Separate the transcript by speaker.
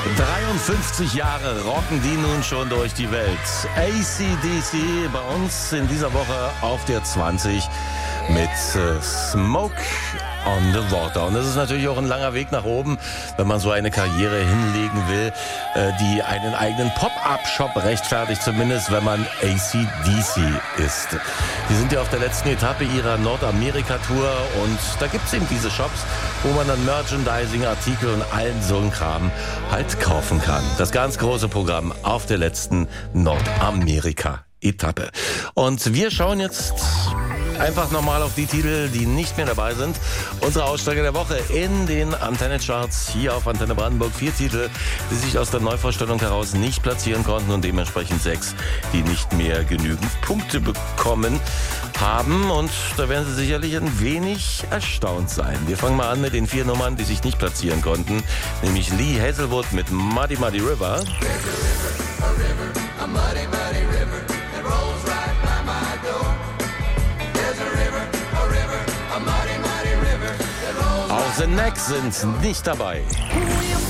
Speaker 1: 53 Jahre rocken die nun schon durch die Welt. AC/DC bei uns in dieser Woche auf der 20 mit Smoke on the Water. Und das ist natürlich auch ein langer Weg nach oben, wenn man so eine Karriere hinlegen will, die einen eigenen Pop-Up-Shop rechtfertigt, zumindest wenn man AC/DC ist. Die sind ja auf der letzten Etappe ihrer Nordamerika-Tour und da gibt's eben diese Shops, wo man dann Merchandising, Artikel und allen so einen Kram halt kaufen kann. Das ganz große Programm auf der letzten Nordamerika-Etappe. Und wir schauen jetzt einfach nochmal auf die Titel, die nicht mehr dabei sind. Unsere Aussteiger der Woche in den Antenne-Charts hier auf Antenne Brandenburg. 4 Titel, die sich aus der Neuvorstellung heraus nicht platzieren konnten und dementsprechend 6, die nicht mehr genügend Punkte bekommen haben. Und da werden Sie sicherlich ein wenig erstaunt sein. Wir fangen mal an mit den 4 Nummern, die sich nicht platzieren konnten. Nämlich Lee Hazelwood mit Muddy Muddy River. Auch The Knack sind nicht dabei.